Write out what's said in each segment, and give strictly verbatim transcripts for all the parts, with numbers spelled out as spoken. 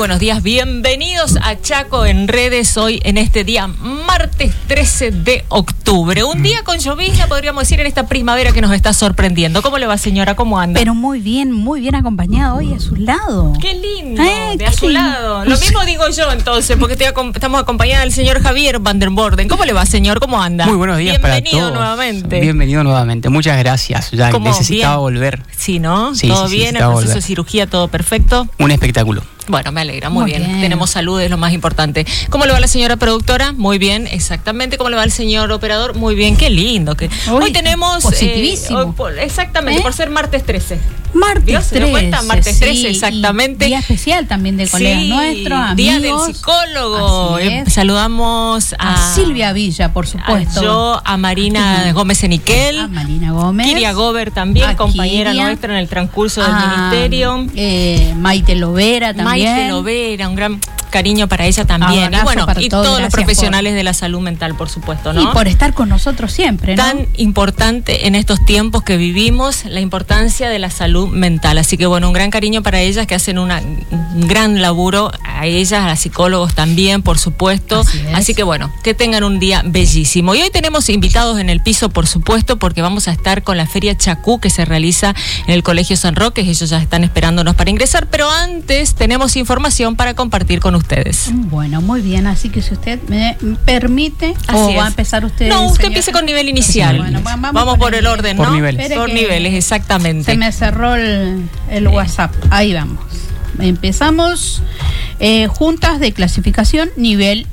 buenos días, bienvenidos a Chaco en Redes, hoy en este día martes trece de octubre, un día con llovizna, podríamos decir, en esta primavera que nos está sorprendiendo. ¿Cómo le va, señora? ¿Cómo anda? Pero muy bien, muy bien acompañado hoy a su lado. ¡Qué lindo! Eh, de qué a su lindo. lado. Lo mismo digo yo entonces, porque estoy acom- estamos acompañada del señor Javier Van der Borden. ¿Cómo le va, señor? ¿Cómo anda? Muy buenos días para todos. Bienvenido nuevamente. Bienvenido nuevamente. Muchas gracias. Ya ¿Cómo? necesitaba Bien. volver. Sí, ¿no? Sí, ¿Todo sí, sí, bien? El necesitaba proceso de volver. cirugía, todo perfecto. Un espectáculo. Bueno, me alegra, muy, Muy bien. bien. Tenemos salud, es lo más importante. ¿Cómo le va la señora productora? Muy bien, exactamente. ¿Cómo le va el señor operador? Muy bien, qué lindo. Que... Uy, Hoy tenemos... positivísimo. eh, hoy por- exactamente, ¿Eh? por ser martes trece. Martes ¿Vio? ¿Se dio cuenta? trece, Martes trece, sí, exactamente. y día especial también de colegas Sí, nuestros, amigos. Día del psicólogo. Así Eh, es. Saludamos a... A Silvia Villa, por supuesto. A yo, a Marina Gómez Eniquel. A Marina Gómez. Kiria Gober también, A compañera Kiria. nuestra en el transcurso del a, ministerio. eh, Maite Lovera también. Maite Lovera, un gran cariño para ella también. Abrazo Y bueno, para y todos, todos los gracias profesionales de la salud mental, por supuesto, ¿no? Y por estar con nosotros siempre, ¿no? Tan importante en estos tiempos que vivimos, la importancia de la salud mental. Así que bueno, un gran cariño para ellas que hacen una, un gran laburo, a ellas, a las psicólogos también, por supuesto. Así es. Así que bueno, que tengan un día bellísimo. Y hoy tenemos invitados en el piso, por supuesto, porque vamos a estar con la Feria Chacú que se realiza en el Colegio San Roque. Ellos ya están esperándonos para ingresar, pero antes tenemos información para compartir con ustedes. Bueno, muy bien, así que si usted me permite, Así o va es. a empezar usted. No, usted señor. empiece con nivel inicial. Bueno, va- vamos vamos con por el- el orden, Por ¿no? niveles. Espere Por que niveles, exactamente. Se me cerró el, el WhatsApp. Ahí vamos. Empezamos. Eh, juntas de clasificación nivel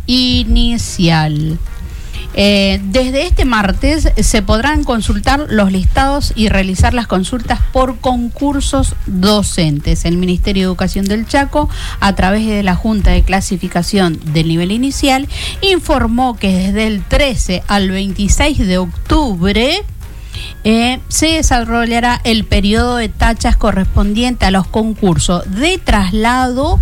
inicial. Eh, desde este martes se podrán consultar los listados y realizar las consultas por concursos docentes. El Ministerio de Educación del Chaco, a través de la Junta de Clasificación del Nivel Inicial, informó que desde el trece al veintiséis de octubre Eh, se desarrollará el periodo de tachas correspondiente a los concursos de traslado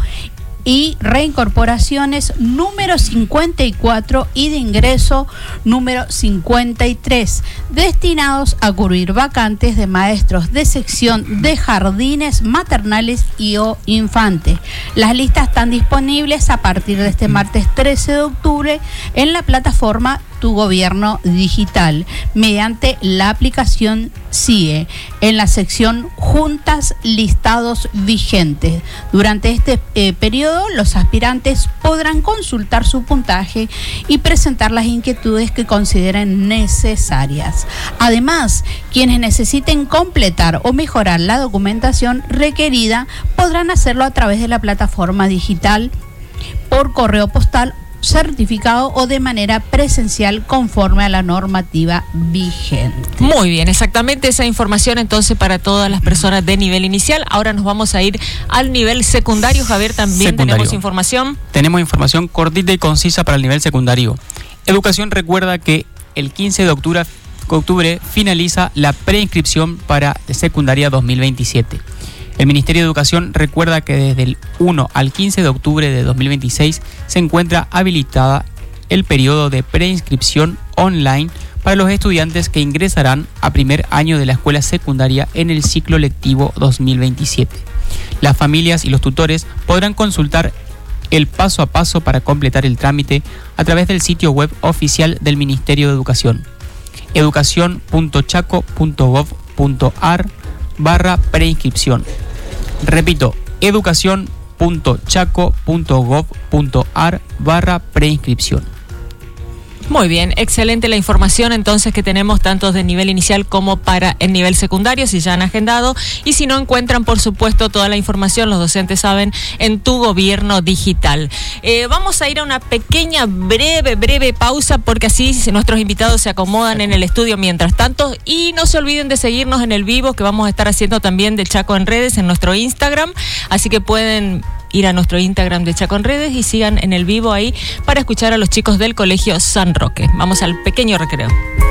y reincorporaciones número cincuenta y cuatro y de ingreso número cincuenta y tres, destinados a cubrir vacantes de maestros de sección de jardines maternales y o infantes. Las listas están disponibles a partir de este martes trece de octubre en la plataforma Tu Gobierno Digital, mediante la aplicación C I E, en la sección Juntas Listados Vigentes. Durante este eh, periodo, los aspirantes podrán consultar su puntaje y presentar las inquietudes que consideren necesarias. Además, quienes necesiten completar o mejorar la documentación requerida podrán hacerlo a través de la plataforma digital, por correo postal, certificado o de manera presencial conforme a la normativa vigente. Muy bien, exactamente esa información entonces para todas las personas de nivel inicial. Ahora nos vamos a ir al nivel secundario. Javier, también Secundario. tenemos información. Tenemos información cortita y concisa para el nivel secundario. Educación recuerda que el quince de octubre, octubre finaliza la preinscripción para secundaria dos mil veintisiete. El Ministerio de Educación recuerda que desde el uno al quince de octubre de dos mil veintiséis se encuentra habilitada el periodo de preinscripción online para los estudiantes que ingresarán a primer año de la escuela secundaria en el ciclo lectivo dos mil veintisiete. Las familias y los tutores podrán consultar el paso a paso para completar el trámite a través del sitio web oficial del Ministerio de Educación, educación punto chaco punto gov punto ar barra preinscripción. Repito, educación punto chaco punto gov punto ar barra preinscripción. Muy bien, excelente la información entonces que tenemos tanto de nivel inicial como para el nivel secundario, si ya han agendado, y si no encuentran por supuesto toda la información, los docentes saben, en Tu Gobierno Digital. Eh, vamos a ir a una pequeña, breve, breve pausa porque así nuestros invitados se acomodan en el estudio mientras tanto, y no se olviden de seguirnos en el vivo que vamos a estar haciendo también de Chaco en Redes en nuestro Instagram, así que pueden ir a nuestro Instagram de Chaco en Redes y sigan en el vivo ahí para escuchar a los chicos del Colegio San Roque. Vamos al pequeño recreo.